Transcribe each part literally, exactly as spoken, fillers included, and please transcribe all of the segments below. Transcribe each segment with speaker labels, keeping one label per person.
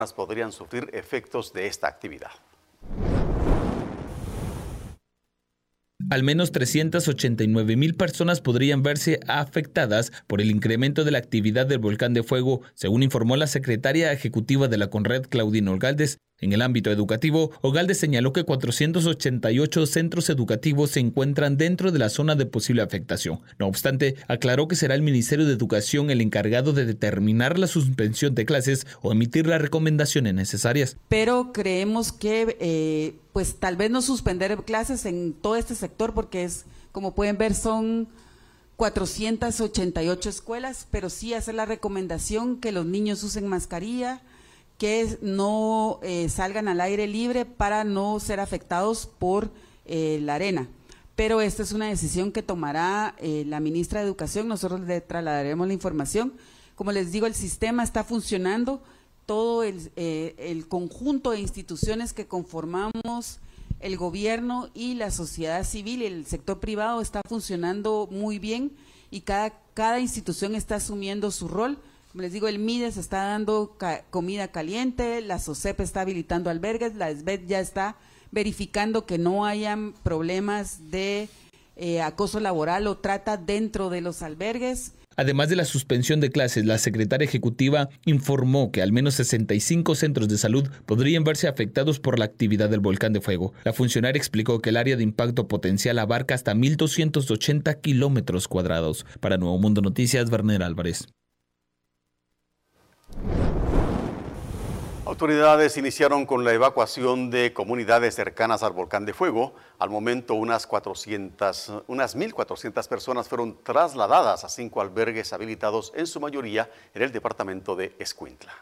Speaker 1: podrían sufrir efectos de esta actividad.
Speaker 2: Al menos trescientas ochenta y nueve mil personas podrían verse afectadas por el incremento de la actividad del volcán de fuego, según informó la secretaria ejecutiva de la CONRED, Claudina Orgaldes. En el ámbito educativo, Orgaldes señaló que cuatrocientos ochenta y ocho centros educativos se encuentran dentro de la zona de posible afectación. No obstante, aclaró que será el Ministerio de Educación el encargado de determinar la suspensión de clases o emitir las recomendaciones necesarias.
Speaker 3: Pero creemos que eh, pues tal vez no suspender clases en todo este sector, porque es, como pueden ver, son cuatrocientas ochenta y ocho escuelas, pero sí hacer la recomendación que los niños usen mascarilla, que no eh, salgan al aire libre para no ser afectados por eh, la arena. Pero esta es una decisión que tomará eh, la ministra de Educación, nosotros le trasladaremos la información. Como les digo, el sistema está funcionando, todo el, eh, el conjunto de instituciones que conformamos, el gobierno y la sociedad civil, el sector privado está funcionando muy bien y cada, cada institución está asumiendo su rol. Como les digo, el MIDES está dando ca comida caliente, la SOCEP está habilitando albergues, la SBET ya está verificando que no hayan problemas de eh, acoso laboral o trata dentro de los albergues.
Speaker 2: Además de la suspensión de clases, la secretaria ejecutiva informó que al menos sesenta y cinco centros de salud podrían verse afectados por la actividad del volcán de fuego. La funcionaria explicó que el área de impacto potencial abarca hasta mil doscientos ochenta kilómetros cuadrados. Para Nuevo Mundo Noticias, Werner Álvarez.
Speaker 1: Autoridades iniciaron con la evacuación de comunidades cercanas al volcán de fuego. Al momento, unas cuatrocientas, unas mil cuatrocientas personas fueron trasladadas a cinco albergues habilitados, en su mayoría en el departamento de Escuintla.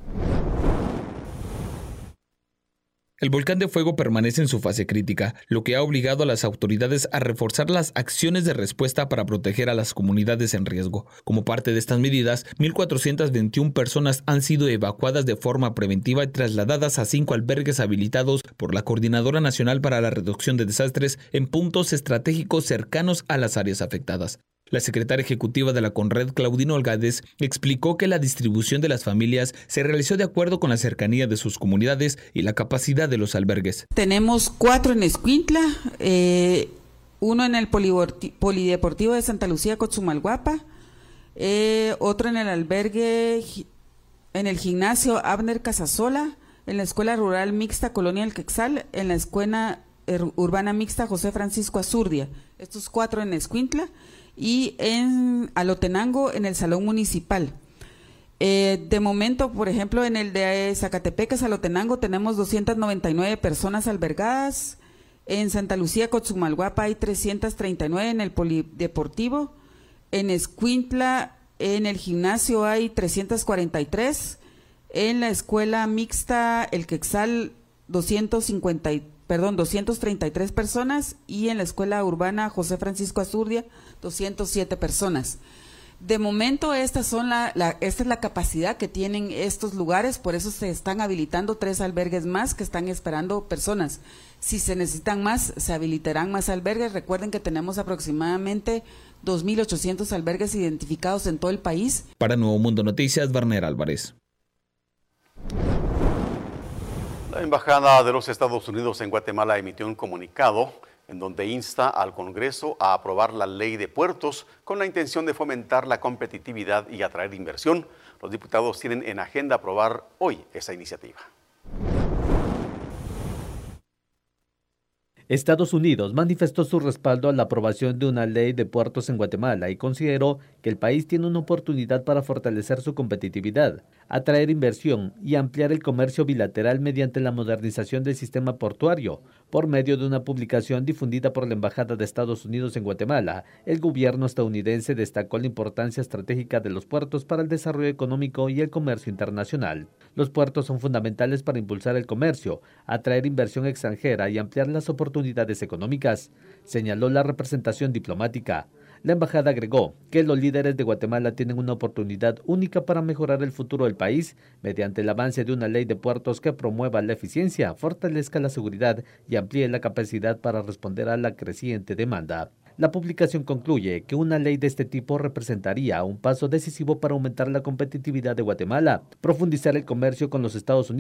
Speaker 2: El volcán de fuego permanece en su fase crítica, lo que ha obligado a las autoridades a reforzar las acciones de respuesta para proteger a las comunidades en riesgo. Como parte de estas medidas, mil cuatrocientas veintiuna personas han sido evacuadas de forma preventiva y trasladadas a cinco albergues habilitados por la Coordinadora Nacional para la Reducción de Desastres en puntos estratégicos cercanos a las áreas afectadas. La secretaria ejecutiva de la CONRED, Claudina Orgaldes, explicó que la distribución de las familias se realizó de acuerdo con la cercanía de sus comunidades y la capacidad de los albergues.
Speaker 3: Tenemos cuatro en Escuintla, eh, uno en el Polideportivo de Santa Lucía, Cotzumalguapa, eh, otro en el albergue, en el gimnasio Abner Casasola, en la Escuela Rural Mixta Colonia El Quetzal, en la Escuela Urbana Mixta José Francisco Azurdia. Estos cuatro en Escuintla. Y en Alotenango, en el Salón Municipal. Eh, de momento, por ejemplo, en el de Zacatepec, Alotenango, tenemos doscientas noventa y nueve personas albergadas. En Santa Lucía, Cotzumalguapa, hay trescientas treinta y nueve en el Polideportivo. En Escuintla, en el gimnasio, hay trescientas cuarenta y tres. En la Escuela Mixta El Quetzal, doscientos cincuenta y tres. Perdón, doscientas treinta y tres personas, y en la Escuela Urbana José Francisco Azurdia, doscientas siete personas. De momento, estas son la, la, esta es la capacidad que tienen estos lugares, por eso se están habilitando tres albergues más que están esperando personas. Si se necesitan más, se habilitarán más albergues. Recuerden que tenemos aproximadamente dos mil ochocientos albergues identificados en todo el país.
Speaker 2: Para Nuevo Mundo Noticias, Werner Álvarez.
Speaker 1: La Embajada de los Estados Unidos en Guatemala emitió un comunicado en donde insta al Congreso a aprobar la ley de puertos con la intención de fomentar la competitividad y atraer inversión. Los diputados tienen en agenda aprobar hoy esa iniciativa.
Speaker 4: Estados Unidos manifestó su respaldo a la aprobación de una ley de puertos en Guatemala y consideró que el país tiene una oportunidad para fortalecer su competitividad, atraer inversión y ampliar el comercio bilateral mediante la modernización del sistema portuario. Por medio de una publicación difundida por la Embajada de Estados Unidos en Guatemala, el gobierno estadounidense destacó la importancia estratégica de los puertos para el desarrollo económico y el comercio internacional. Los puertos son fundamentales para impulsar el comercio, atraer inversión extranjera y ampliar las oportunidades económicas, señaló la representación diplomática. La embajada agregó que los líderes de Guatemala tienen una oportunidad única para mejorar el futuro del país mediante el avance de una ley de puertos que promueva la eficiencia, fortalezca la seguridad y amplíe la capacidad para responder a la creciente demanda. La publicación concluye que una ley de este tipo representaría un paso decisivo para aumentar la competitividad de Guatemala, profundizar el comercio con los Estados Unidos